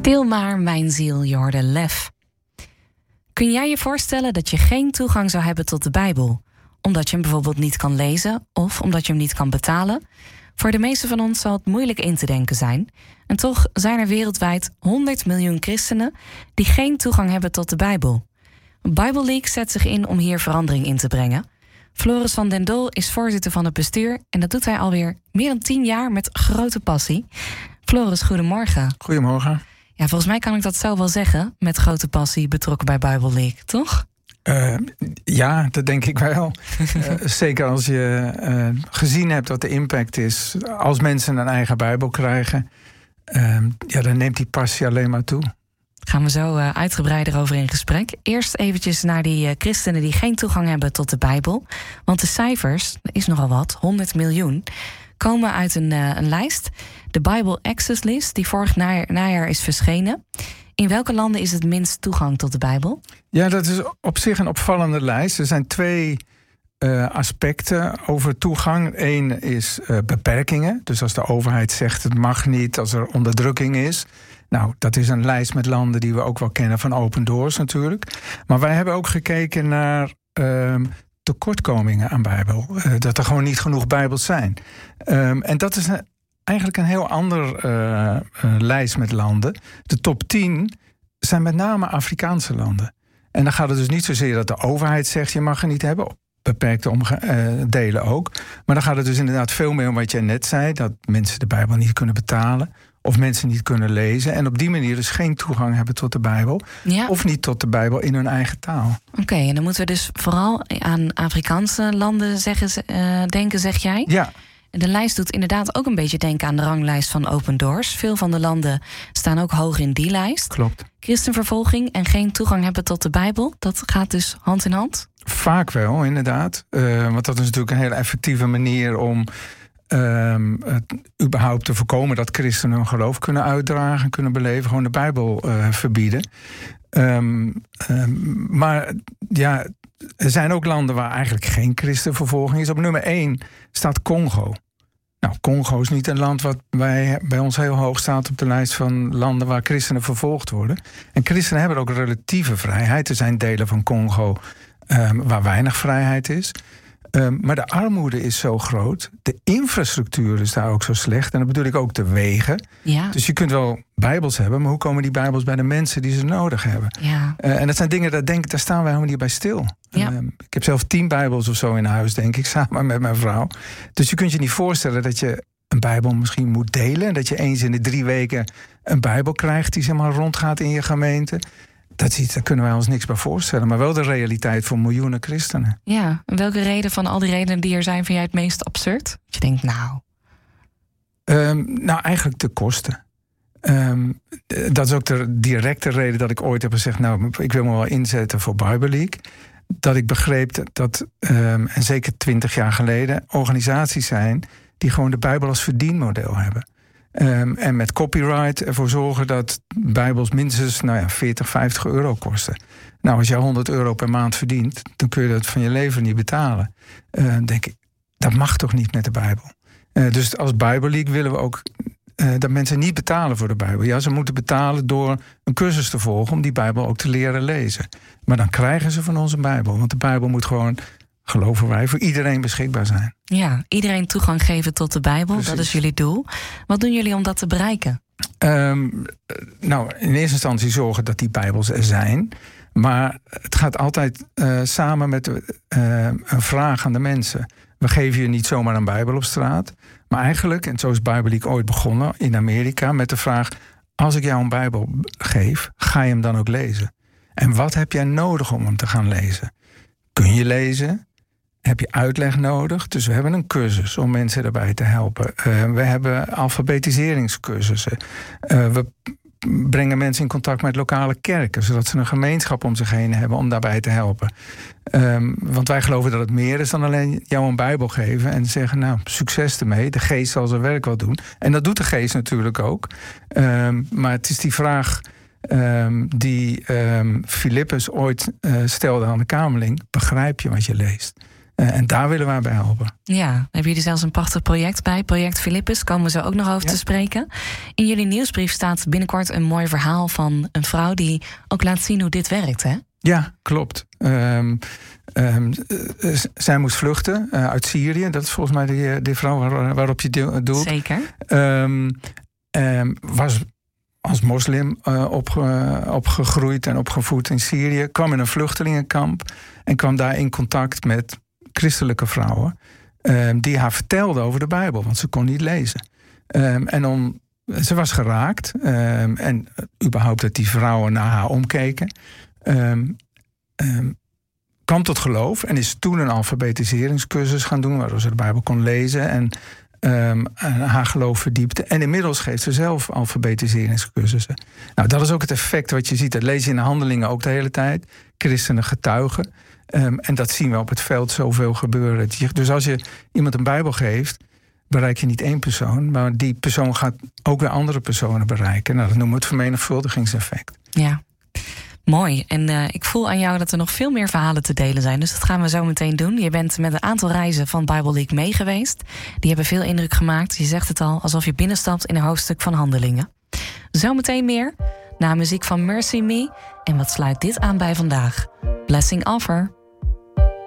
Stil maar, mijn ziel, je hoorde Lef. Kun jij je voorstellen dat je geen toegang zou hebben tot de Bijbel? Omdat je hem bijvoorbeeld niet kan lezen of omdat je hem niet kan betalen? Voor de meeste van ons zal het moeilijk in te denken zijn. En toch zijn er wereldwijd 100 miljoen christenen die geen toegang hebben tot de Bijbel. Bible League zet zich in om hier verandering in te brengen. Floris van den Doel is voorzitter van het bestuur en dat doet hij alweer meer dan 10 jaar met grote passie. Floris, goedemorgen. Goedemorgen. Ja, volgens mij kan ik dat zo wel zeggen, met grote passie betrokken bij Bible League, toch? Ja, dat denk ik wel. Zeker als je gezien hebt wat de impact is. Als mensen een eigen Bijbel krijgen, dan neemt die passie alleen maar toe. Gaan we zo uitgebreider over in gesprek. Eerst eventjes naar die christenen die geen toegang hebben tot de Bijbel. Want de cijfers, er is nogal wat, 100 miljoen... komen uit een lijst, de Bible Access List, die vorig najaar is verschenen. In welke landen is het minst toegang tot de Bijbel? Ja, dat is op zich een opvallende lijst. Er zijn 2 aspecten over toegang. Eén is beperkingen. Dus als de overheid zegt het mag niet, als er onderdrukking is. Nou, dat is een lijst met landen die we ook wel kennen van Open Doors natuurlijk. Maar wij hebben ook gekeken naar tekortkomingen aan Bijbel. Dat er gewoon niet genoeg Bijbels zijn. En dat is eigenlijk een heel ander lijst met landen. De top 10 zijn met name Afrikaanse landen. En dan gaat het dus niet zozeer dat de overheid zegt je mag er niet hebben. Beperkte delen ook. Maar dan gaat het dus inderdaad veel meer om wat jij net zei. Dat mensen de Bijbel niet kunnen betalen. Of mensen niet kunnen lezen. En op die manier dus geen toegang hebben tot de Bijbel. Ja. Of niet tot de Bijbel in hun eigen taal. Oké, en dan moeten we dus vooral aan Afrikaanse landen denken, zeg jij? Ja. De lijst doet inderdaad ook een beetje denken aan de ranglijst van Open Doors. Veel van de landen staan ook hoog in die lijst. Klopt. Christenvervolging en geen toegang hebben tot de Bijbel, dat gaat dus hand in hand? Vaak wel, inderdaad. Want dat is natuurlijk een hele effectieve manier om überhaupt te voorkomen dat christenen hun geloof kunnen uitdragen, kunnen beleven, gewoon de Bijbel verbieden. Maar ja, er zijn ook landen waar eigenlijk geen christenvervolging is. Op nummer 1 staat Congo. Nou, Congo is niet een land wat bij ons heel hoog staat op de lijst van landen waar christenen vervolgd worden. En christenen hebben ook relatieve vrijheid. Er zijn delen van Congo waar weinig vrijheid is. Maar de armoede is zo groot. De infrastructuur is daar ook zo slecht. En dan bedoel ik ook de wegen. Ja. Dus je kunt wel Bijbels hebben, maar hoe komen die Bijbels bij de mensen die ze nodig hebben? Ja. En dat zijn dingen, daar staan wij helemaal niet bij stil. Ja. Ik heb zelf 10 Bijbels of zo in huis, denk ik, samen met mijn vrouw. Dus je kunt je niet voorstellen dat je een Bijbel misschien moet delen. Dat je eens in de 3 weken een Bijbel krijgt die zeg maar rondgaat in je gemeente. Daar kunnen wij ons niks bij voorstellen. Maar wel de realiteit voor miljoenen christenen. Ja, en welke reden van al die redenen die er zijn vind jij het meest absurd? Dat je denkt, nou, eigenlijk de kosten. Dat is ook de directe reden dat ik ooit heb gezegd, nou, ik wil me wel inzetten voor Bible League. Dat ik begreep dat, en zeker 20 jaar geleden, organisaties zijn die gewoon de Bijbel als verdienmodel hebben. En met copyright ervoor zorgen dat Bijbels minstens 40, 50 euro kosten. Nou, als je 100 euro per maand verdient, dan kun je dat van je leven niet betalen. Denk ik, dat mag toch niet met de Bijbel? Dus als Bible League willen we ook dat mensen niet betalen voor de Bijbel. Ja, ze moeten betalen door een cursus te volgen om die Bijbel ook te leren lezen. Maar dan krijgen ze van ons een Bijbel. Want de Bijbel moet gewoon, geloven wij, voor iedereen beschikbaar zijn. Ja, iedereen toegang geven tot de Bijbel. Precies. Dat is jullie doel. Wat doen jullie om dat te bereiken? Nou, in eerste instantie zorgen dat die Bijbels er zijn. Maar het gaat altijd samen met een vraag aan de mensen. We geven je niet zomaar een Bijbel op straat. Maar eigenlijk, en zo is Bible League ooit begonnen in Amerika, met de vraag: als ik jou een Bijbel geef, ga je hem dan ook lezen? En wat heb jij nodig om hem te gaan lezen? Kun je lezen? Heb je uitleg nodig? Dus we hebben een cursus om mensen daarbij te helpen. We hebben alfabetiseringscursussen. We brengen mensen in contact met lokale kerken, zodat ze een gemeenschap om zich heen hebben om daarbij te helpen. Want wij geloven dat het meer is dan alleen jou een Bijbel geven en zeggen, nou, succes ermee. De geest zal zijn werk wel doen. En dat doet de geest natuurlijk ook. Maar het is die vraag die Filippus ooit stelde aan de kamerling: begrijp je wat je leest? En daar willen wij bij helpen. Ja, daar hebben jullie zelfs een prachtig project bij. Project Philippus, komen we zo ook nog over te spreken. In jullie nieuwsbrief staat binnenkort een mooi verhaal van een vrouw die ook laat zien hoe dit werkt, hè? Ja, klopt. Zij moest vluchten uit Syrië. Dat is volgens mij die vrouw waarop je doelt. Zeker. Was als moslim opgegroeid en opgevoed in Syrië. Kwam in een vluchtelingenkamp en kwam daar in contact met christelijke vrouwen. Die haar vertelden over de Bijbel, want ze kon niet lezen. Ze was geraakt. En überhaupt dat die vrouwen naar haar omkeken. Kwam tot geloof en is toen een alfabetiseringscursus gaan doen, waardoor ze de Bijbel kon lezen en haar geloof verdiepte. En inmiddels geeft ze zelf alfabetiseringscursussen. Nou, dat is ook het effect wat je ziet. Dat lees je in de Handelingen ook de hele tijd. Christenen getuigen. En dat zien we op het veld zoveel gebeuren. Dus als je iemand een Bijbel geeft, bereik je niet één persoon, maar die persoon gaat ook weer andere personen bereiken. Nou, dat noemen we het vermenigvuldigingseffect. Ja. Mooi. En ik voel aan jou dat er nog veel meer verhalen te delen zijn. Dus dat gaan we zo meteen doen. Je bent met een aantal reizen van Bible League mee geweest. Die hebben veel indruk gemaakt. Je zegt het al, alsof je binnenstapt in een hoofdstuk van Handelingen. Zometeen meer. Na muziek van Mercy Me. En wat sluit dit aan bij vandaag? Blessing Offer.